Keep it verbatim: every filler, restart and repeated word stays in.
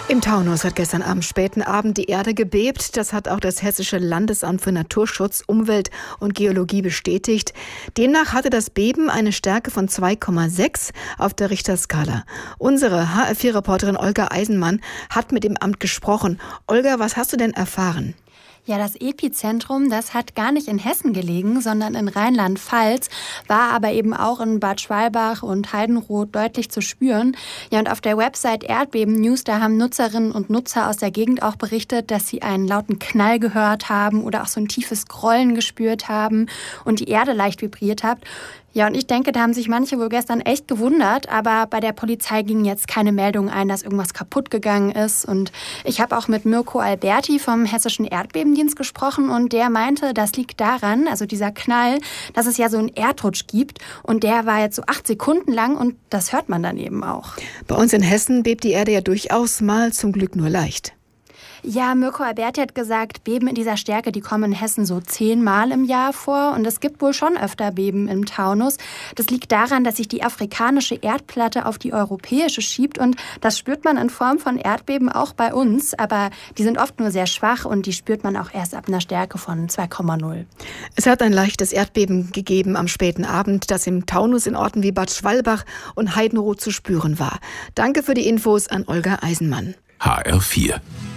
Im Taunus hat gestern am späten Abend die Erde gebebt. Das hat auch das Hessische Landesamt für Naturschutz, Umwelt und Geologie bestätigt. Demnach hatte das Beben eine Stärke von zwei Komma sechs auf der Richterskala. Unsere H R vier Reporterin Olga Eisenmann hat mit dem Amt gesprochen. Olga, was hast du denn erfahren? Ja, das Epizentrum, das hat gar nicht in Hessen gelegen, sondern in Rheinland-Pfalz, war aber eben auch in Bad Schwalbach und Heidenroth deutlich zu spüren. Ja, und auf der Website Erdbeben News, da haben Nutzerinnen und Nutzer aus der Gegend auch berichtet, dass sie einen lauten Knall gehört haben oder auch so ein tiefes Grollen gespürt haben und die Erde leicht vibriert hat. Ja, und ich denke, da haben sich manche wohl gestern echt gewundert, aber bei der Polizei gingen jetzt keine Meldungen ein, dass irgendwas kaputt gegangen ist. Und ich habe auch mit Mirko Alberti vom Hessischen Erdbebendienst gesprochen und der meinte, das liegt daran, also dieser Knall, dass es ja so einen Erdrutsch gibt und der war jetzt so acht Sekunden lang und das hört man dann eben auch. Bei uns in Hessen bebt die Erde ja durchaus mal, zum Glück nur leicht. Ja, Mirko Alberti hat gesagt, Beben in dieser Stärke, die kommen in Hessen so zehnmal im Jahr vor. Und es gibt wohl schon öfter Beben im Taunus. Das liegt daran, dass sich die afrikanische Erdplatte auf die europäische schiebt. Und das spürt man in Form von Erdbeben auch bei uns. Aber die sind oft nur sehr schwach und die spürt man auch erst ab einer Stärke von zwei Komma null. Es hat ein leichtes Erdbeben gegeben am späten Abend, das im Taunus in Orten wie Bad Schwalbach und Heidenroth zu spüren war. Danke für die Infos an Olga Eisenmann. H R vier